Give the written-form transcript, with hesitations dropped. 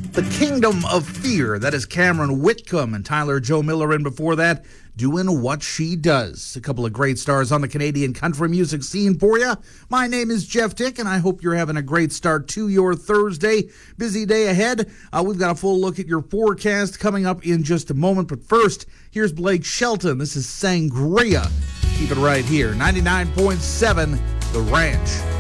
The Kingdom of Fear. That is Cameron Whitcomb and Tyler Joe Miller in before that, Doing What She Does. A couple of great stars on the Canadian country music scene for you. My name is Jeff Dick, and I hope you're having a great start to your Thursday. Busy day ahead. We've got a full look at your forecast coming up in just a moment. But first, here's Blake Shelton. This is Sangria. Keep it right here. 99.7 The Ranch.